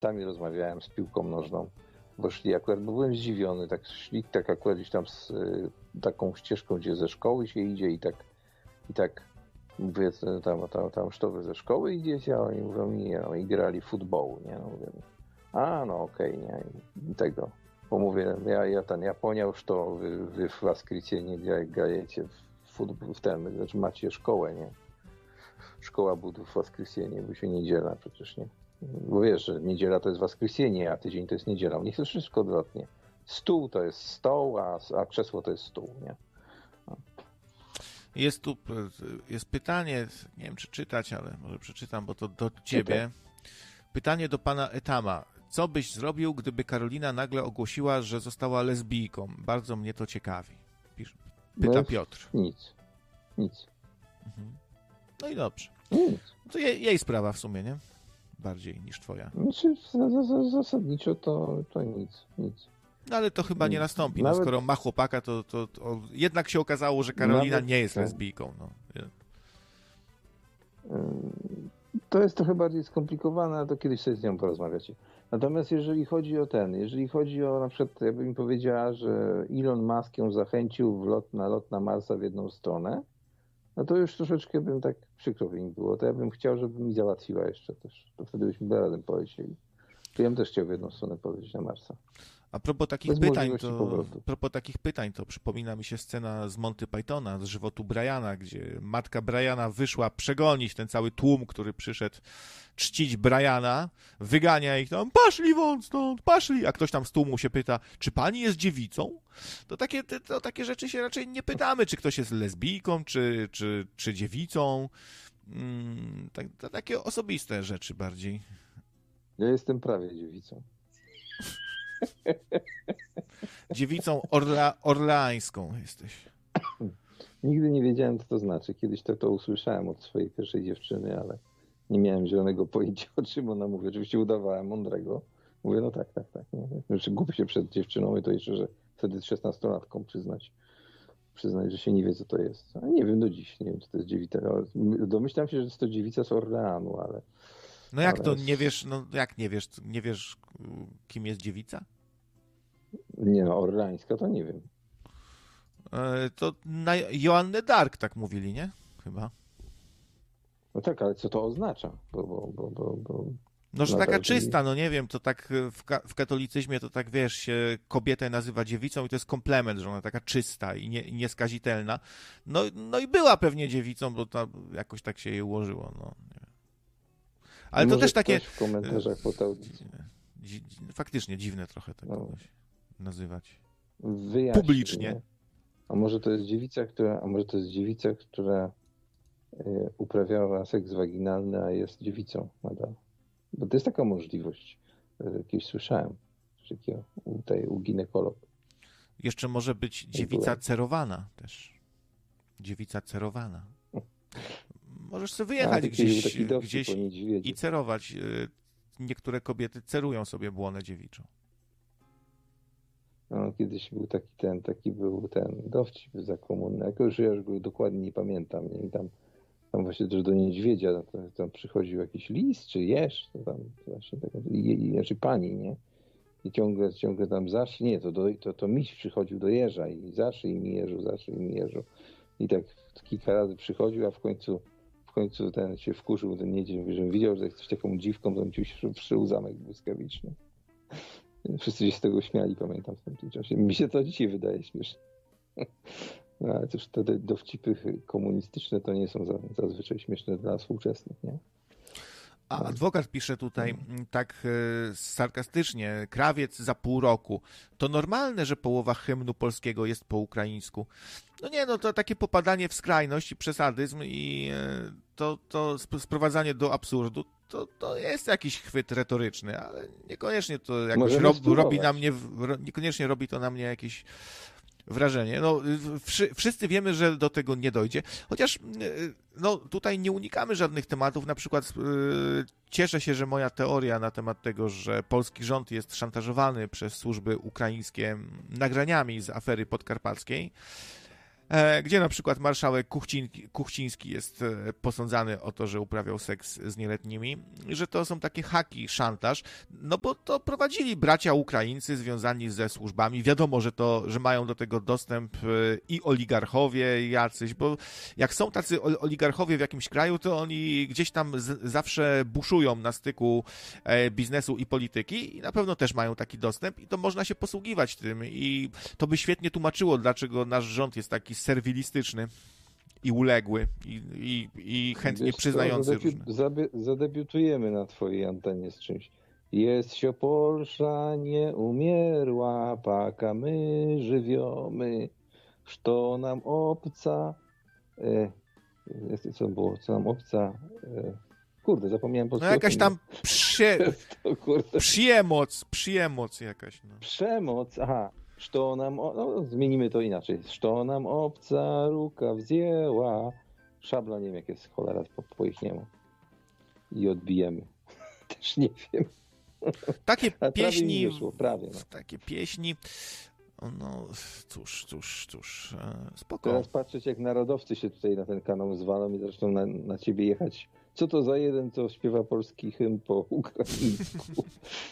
facetami rozmawiałem z piłką nożną, bo szli akurat, bo byłem zdziwiony, tak szli tak akurat gdzieś tam z taką ścieżką, gdzie ze szkoły się idzie i tak mówię, tam sztowy ze szkoły idziecie, a oni mówią, nie, no i grali futbolu, nie, no mówię, okej, nie, i tego, bo mówię, ja poнял, что вы в воскресенье graете w futbol, znaczy macie szkołę, nie, szkoła budów w воскресенье, bo się niedziela przecież, nie, bo wiesz, że niedziela to jest воскресенье, a tydzień to jest niedziela, u nich to wszystko odwrotnie, stół to jest stoł, a krzesło to jest stół, nie. Jest pytanie, nie wiem czy czytać, ale może przeczytam, bo to do ciebie. Pytanie do pana Etama. Co byś zrobił, gdyby Karolina nagle ogłosiła, że została lesbijką? Bardzo mnie to ciekawi. Pyta Piotr. Nic. Mhm. No i dobrze. Nic. To jej sprawa w sumie, nie? Bardziej niż twoja. Znaczy, zasadniczo to nic. No ale to chyba nie nastąpi. Nawet... No, skoro ma chłopaka, to jednak się okazało, że Karolina nie jest lesbijką. No. To jest trochę bardziej skomplikowane, ale to kiedyś sobie z nią porozmawiacie. Natomiast jeżeli chodzi o na przykład, jakby mi powiedziała, że Elon Musk ją zachęcił na lot na Marsa w jedną stronę, no to już troszeczkę bym tak przykro by mi było. To ja bym chciał, żeby mi załatwiła jeszcze też. To wtedy byśmy razem polecieli. To ja bym też chciał w jedną stronę polecieć na Marsa. A propos takich pytań, to przypomina mi się scena z Monty Pythona, z żywotu Briana, gdzie matka Briana wyszła przegonić ten cały tłum, który przyszedł czcić Briana, wygania ich tam, poszli won stąd, poszli, a ktoś tam z tłumu się pyta, czy pani jest dziewicą? To takie rzeczy się raczej nie pytamy, czy ktoś jest lesbijką, czy dziewicą. To takie osobiste rzeczy bardziej. Ja jestem prawie dziewicą. Dziewicą orleańską jesteś. Nigdy nie wiedziałem, co to znaczy. Kiedyś to usłyszałem od swojej pierwszej dziewczyny, ale nie miałem zielonego pojęcia, o czym ona mówi. Oczywiście udawałem mądrego. Mówię, no tak. Nie? Znaczy, głupi się przed dziewczyną i to jeszcze, że wtedy 16-latką przyznać, że się nie wie, co to jest. A nie wiem do dziś, nie wiem, co to jest dziewica. Domyślam się, że to dziewica z Orleanu, ale... No jak to nie wiesz, nie wiesz, kim jest dziewica? Nie no, orlańska to nie wiem. To na Joannę Dark tak mówili, nie? Chyba. No tak, ale co to oznacza? No, że taka czysta, no nie wiem, to tak w katolicyzmie to tak, wiesz, się kobietę nazywa dziewicą i to jest komplement, że ona taka czysta i nieskazitelna. No i była pewnie dziewicą, bo to jakoś tak się jej ułożyło, no. Nie wiem. Ale to też takie... w komentarzach pod audycją. Faktycznie dziwne trochę tak kogoś nazywać. Wyjaśnij, publicznie. Nie? A może to jest dziewica, która uprawiała seks waginalny, a jest dziewicą nadal. Bo to jest taka możliwość. Kiedyś słyszałem. U ginekolog. Jeszcze może być dziewica cerowana też. Dziewica cerowana. Możesz sobie wyjechać gdzieś i cerować. Niektóre kobiety cerują sobie błonę dziewiczą. No, kiedyś był taki dowcip za komuny. Jako, że ja już go dokładnie nie pamiętam. Nie? I tam właśnie też do niedźwiedzia tam przychodził jakiś lis, czy jeż, to tam właśnie znaczy pani, nie? I ciągle tam zaszy, nie, to miś przychodził do jeża i zaszy i mi jeżu. I tak kilka razy przychodził, a w końcu ten się wkurzył, ten niedźwiedź, że widział, że jesteś taką dziwką, to mi ci wszył zamek błyskawiczny. Wszyscy się z tego śmiali, pamiętam w tym czasie. Mi się to dzisiaj wydaje śmieszne. No, ale też te dowcipy komunistyczne to nie są zazwyczaj śmieszne dla współczesnych, nie? A adwokat pisze tutaj tak sarkastycznie, krawiec za pół roku. To normalne, że połowa hymnu polskiego jest po ukraińsku. No nie, no to takie popadanie w skrajność i przesadyzm i to sprowadzanie do absurdu, to jest jakiś chwyt retoryczny, ale niekoniecznie to jakoś niekoniecznie robi to na mnie jakieś wrażenie. No, wszyscy wiemy, że do tego nie dojdzie, chociaż no, tutaj nie unikamy żadnych tematów. Na przykład cieszę się, że moja teoria na temat tego, że polski rząd jest szantażowany przez służby ukraińskie nagraniami z afery podkarpackiej, gdzie na przykład marszałek Kuchciński jest posądzany o to, że uprawiał seks z nieletnimi, że to są takie haki, szantaż, no bo to prowadzili bracia Ukraińcy związani ze służbami. Wiadomo, że mają do tego dostęp i oligarchowie jacyś, bo jak są tacy oligarchowie w jakimś kraju, to oni gdzieś tam zawsze buszują na styku biznesu i polityki i na pewno też mają taki dostęp i to można się posługiwać tym i to by świetnie tłumaczyło, dlaczego nasz rząd jest taki serwilistyczny i uległy i chętnie przyznający różne. Zadebiutujemy na twojej antenie z czymś. Jest się Polsza nie umierła, paka my żywiomy, što nam obca... Co było? Co nam obca... Kurde, zapomniałem po No jakaś tam przemoc jakaś. No. Przemoc, aha. Što nam, zmienimy to inaczej. Što nam obca ruka wzięła. Szabla, nie wiem jak jest, cholera, po ich nie ma. I odbijemy. Też nie wiem. Takie pieśni, prawie. No. Takie pieśni, no cóż, spoko. Teraz patrzeć jak narodowcy się tutaj na ten kanał zwalą i zresztą na ciebie jechać. Co to za jeden, co śpiewa polski hymn po ukraińsku?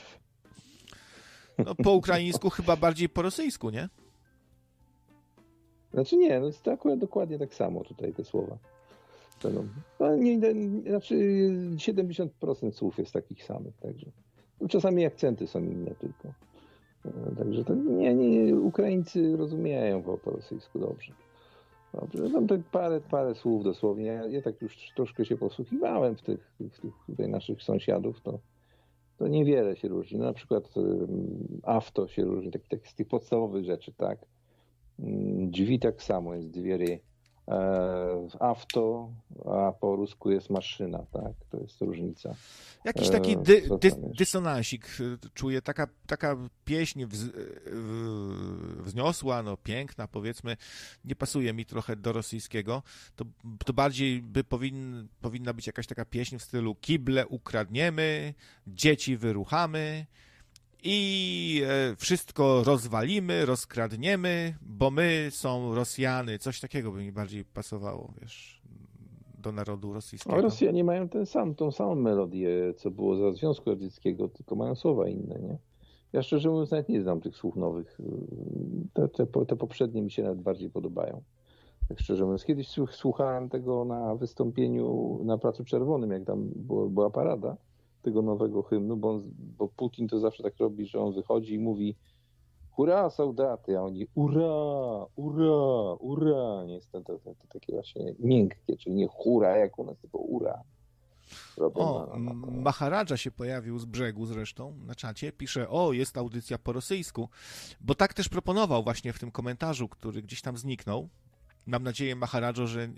No po ukraińsku chyba bardziej po rosyjsku, nie? Znaczy nie, no to akurat dokładnie tak samo tutaj te słowa. No, znaczy 70% słów jest takich samych, także. Czasami akcenty są inne tylko. Także to nie Ukraińcy rozumieją po rosyjsku dobrze. Tam parę słów dosłownie. Ja tak już troszkę się posłuchiwałem w tych tutaj naszych sąsiadów, to niewiele się różni. No, na przykład авто się różni, z tych podstawowych rzeczy, tak? Drzwi tak samo jest dwiery. Авто, a po rusku jest maszyna, tak? To jest różnica. Jakiś taki dysonansik czuję, taka pieśń wzniosła, no piękna powiedzmy, nie pasuje mi trochę do rosyjskiego, to bardziej powinna być jakaś taka pieśń w stylu kible ukradniemy, dzieci wyruchamy i wszystko rozwalimy, rozkradniemy, bo my są Rosjany. Coś takiego by mi bardziej pasowało, wiesz, do narodu rosyjskiego. A Rosjanie mają tą samą melodię, co było za Związku Radzieckiego, tylko mają słowa inne, nie? Ja szczerze mówiąc nawet nie znam tych słów nowych. Te poprzednie mi się nawet bardziej podobają. Tak szczerze mówiąc, kiedyś słuchałem tego na wystąpieniu na Placu Czerwonym, jak tam była parada tego nowego hymnu, bo Putin to zawsze tak robi, że on wychodzi i mówi hurra, soldaty, a oni ura, ura, ura. Nie jest to takie właśnie miękkie, czyli nie hura jak u nas, tylko ura. Maharadża się pojawił z brzegu zresztą na czacie, pisze, jest audycja po rosyjsku, bo tak też proponował właśnie w tym komentarzu, który gdzieś tam zniknął. Mam nadzieję, Maharadżo, że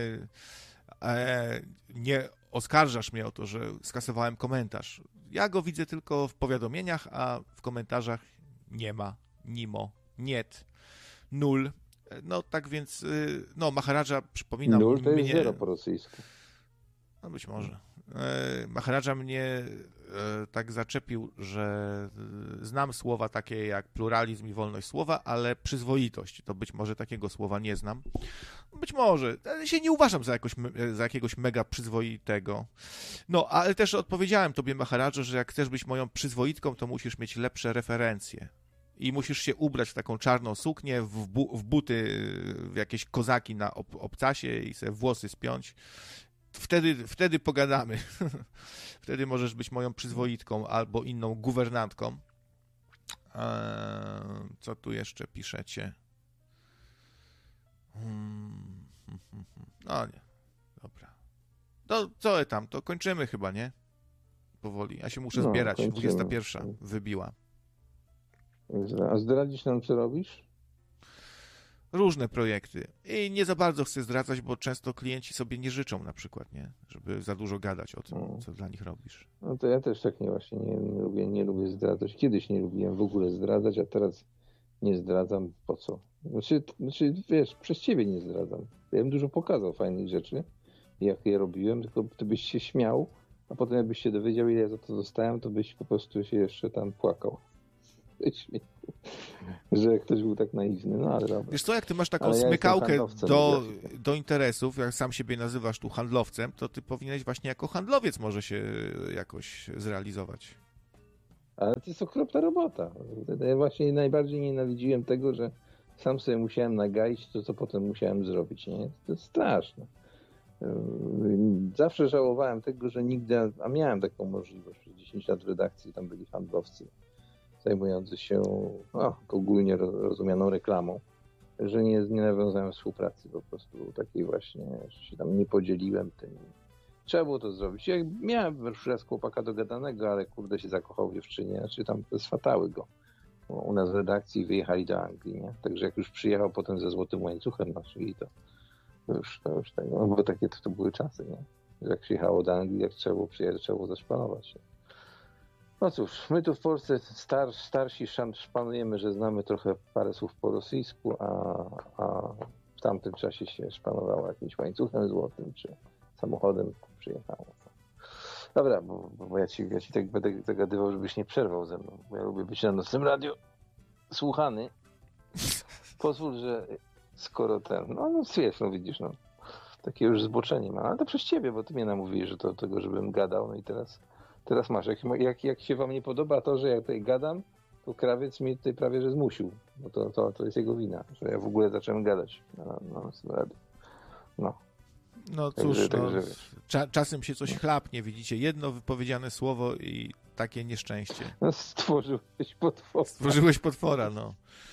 nie oskarżasz mnie o to, że skasowałem komentarz. Ja go widzę tylko w powiadomieniach, a w komentarzach nie ma, nimo, niet, nul. No tak więc, Maharadża, przypominam... Nul to jest zero po rosyjsku. No być może. Maharadża mnie tak zaczepił, że znam słowa takie jak pluralizm i wolność słowa, ale przyzwoitość, to być może takiego słowa nie znam. Być może, ale się nie uważam za jakiegoś mega przyzwoitego. No, ale też odpowiedziałem tobie, Maharadżo, że jak chcesz być moją przyzwoitką, to musisz mieć lepsze referencje. I musisz się ubrać w taką czarną suknię, w buty, w jakieś kozaki na obcasie i sobie włosy spiąć. Wtedy pogadamy. Wtedy możesz być moją przyzwoitką albo inną guwernantką. Co tu jeszcze piszecie? No nie. Dobra. Co tam? To kończymy chyba, nie? Powoli. Ja się muszę zbierać. Kończymy. 21 wybiła. A zdradzisz nam, co robisz? Różne projekty. I nie za bardzo chcę zdradzać, bo często klienci sobie nie życzą na przykład, nie? Żeby za dużo gadać o tym, co dla nich robisz. No to ja też tak nie lubię zdradzać. Kiedyś nie lubiłem w ogóle zdradzać, a teraz nie zdradzam. Po co? Znaczy, wiesz, przez ciebie nie zdradzam. Ja bym dużo pokazał fajnych rzeczy, jak je robiłem, tylko ty byś się śmiał, a potem jakbyś się dowiedział, ile ja za to dostałem, to byś po prostu się jeszcze tam płakał. że ktoś był tak naiwny, no ale dobra. Wiesz co, jak ty masz taką smykałkę do interesów, jak sam siebie nazywasz tu handlowcem, to ty powinieneś właśnie jako handlowiec może się jakoś zrealizować. Ale to jest okropna robota. Ja właśnie najbardziej nienawidziłem tego, że sam sobie musiałem nagaić to, co potem musiałem zrobić. Nie? To jest straszne. Zawsze żałowałem tego, że nigdy, a miałem taką możliwość, przez 10 lat w redakcji tam byli handlowcy zajmujący się ogólnie rozumianą reklamą, że nie nawiązałem współpracy po prostu takiej właśnie, że się tam nie podzieliłem tym. Trzeba było to zrobić. Ja miałem już raz chłopaka dogadanego, ale kurde się zakochał w dziewczynie, znaczy tam sfatały go. Bo u nas w redakcji wyjechali do Anglii, nie? Także jak już przyjechał potem ze złotym łańcuchem, czyli to już tak, no bo takie to były czasy, nie? Jak przyjechało do Anglii, jak trzeba było przyjechać, trzeba było zaszpanować się. No cóż, my tu w Polsce starsi szpanujemy, że znamy trochę parę słów po rosyjsku, a w tamtym czasie się szpanowało jakimś łańcuchem złotym, czy samochodem przyjechało. Dobra, bo ja ci tak będę zagadywał, żebyś nie przerwał ze mną, bo ja lubię być na nocnym radiu słuchany. Pozwól, że skoro no wiesz, no widzisz, no takie już zboczenie ma, ale to przez ciebie, bo ty mnie namówiłeś, że to tego, żebym gadał, no i teraz masz, jak się wam nie podoba to, że ja tutaj gadam, to krawiec mnie tutaj prawie że zmusił, bo to jest jego wina, że ja w ogóle zacząłem gadać na nocnym radiu. No cóż, czasem się coś chlapnie, widzicie, jedno wypowiedziane słowo i takie nieszczęście. No, stworzyłeś potwora. Stworzyłeś potwora, no.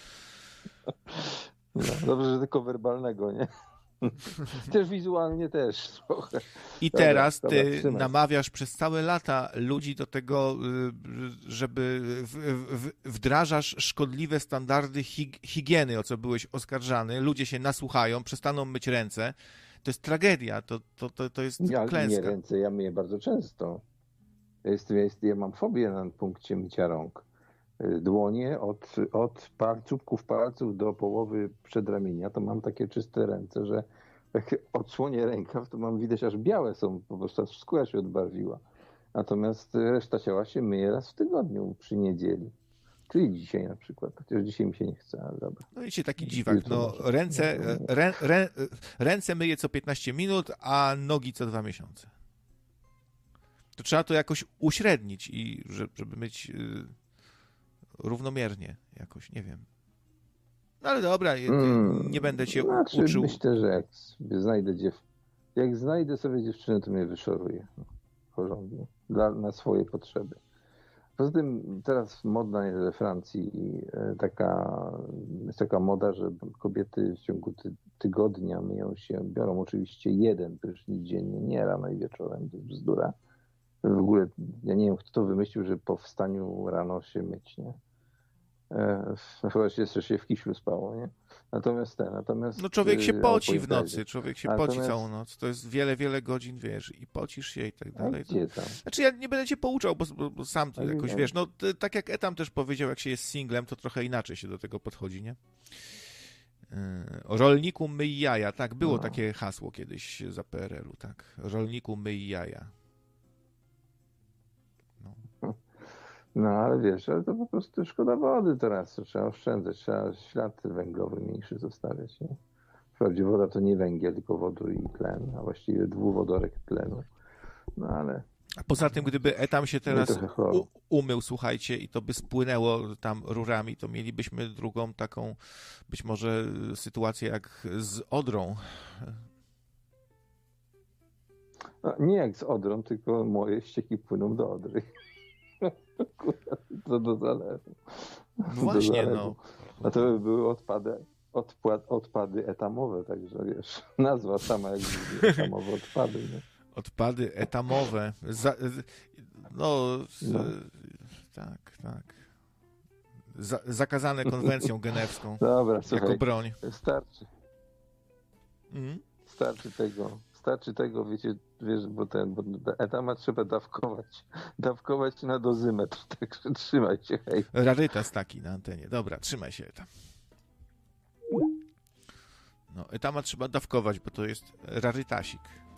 No, dobrze, że tylko werbalnego, nie? Też wizualnie też trochę. I teraz ty namawiasz przez całe lata ludzi do tego, żeby wdrażasz szkodliwe standardy higieny, o co byłeś oskarżany. Ludzie się nasłuchają, przestaną myć ręce. To jest tragedia, to jest klęska. Nie ręce, ja myję bardzo często. Ja mam fobię na punkcie mycia rąk. Dłonie od czubków palców do połowy przedramienia, to mam takie czyste ręce, że jak odsłonię rękaw, to mam widać, aż białe są, po prostu aż skóra się odbarwiła. Natomiast reszta ciała się myje raz w tygodniu przy niedzieli. Czyli dzisiaj na przykład, chociaż dzisiaj mi się nie chce, ale dobra. No wiecie, taki dziwak, no ręce myję co 15 minut, a nogi co 2 miesiące. To trzeba to jakoś uśrednić i żeby myć równomiernie jakoś, nie wiem. No ale dobra, nie będę cię uczył. Myślę, że jak znajdę sobie dziewczynę, to mnie wyszoruję porządnie, na swoje potrzeby. Poza tym teraz modna jest we Francji jest taka moda, że kobiety w ciągu tygodnia biorą oczywiście jeden prysznic dziennie, nie rano i wieczorem, to jest bzdura. W ogóle ja nie wiem, kto to wymyślił, że po wstaniu rano się myć, nie? Chyba jeszcze się w kiślu spało, nie? Natomiast no człowiek się poci w nocy, człowiek się poci całą noc. To jest wiele godzin, wiesz, i pocisz się i tak dalej. Gdzie tam? Znaczy ja nie będę cię pouczał, bo sam to jakoś, wiesz, no tak jak Etam też powiedział, jak się jest singlem, to trochę inaczej się do tego podchodzi, nie? Rolniku myj jaja, tak, było takie hasło kiedyś za PRL-u, tak. Rolniku myj jaja. No ale wiesz, ale to po prostu szkoda wody teraz, to trzeba oszczędzać, trzeba ślad węglowy mniejszy zostawiać, nie? Wprawdzie woda to nie węgiel, tylko wodór i tlen, a właściwie dwuwodorek tlenu, no ale... A poza tym, gdyby Etam się teraz umył, słuchajcie, i to by spłynęło tam rurami, to mielibyśmy drugą taką, być może sytuację jak z Odrą. No, nie jak z Odrą, tylko moje ścieki płyną do Odry. To do zalewu. No właśnie, no. A to by były odpady etamowe, także wiesz, nazwa sama jak etamowe odpady. Nie? Odpady etamowe. Tak. Zakazane konwencją genewską. Dobra, jako słuchaj, broń. Starczy. Starczy tego, wiesz, bo etama trzeba dawkować na dozymetr, także trzymaj się, hej. Rarytas taki na antenie. Dobra, trzymaj się, Etam. No, etama trzeba dawkować, bo to jest rarytasik.